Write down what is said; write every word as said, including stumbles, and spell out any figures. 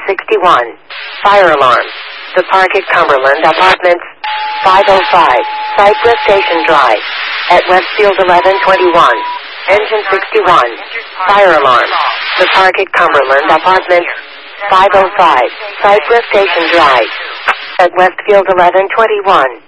sixty-one. Fire alarm. The Park at Cumberland Apartments. five oh five. Cypress Station Drive. At Westfield eleven twenty-one. Engine sixty-one. Fire alarm. The Park at Cumberland Apartments. five oh five. Cypress Station Drive. At Westfield eleven twenty-one.